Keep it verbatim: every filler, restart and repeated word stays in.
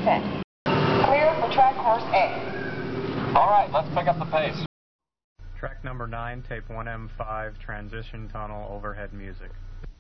percent. Clear for track course A. All right, let's pick up the pace. Track number nine, tape one M five, transition tunnel, overhead music.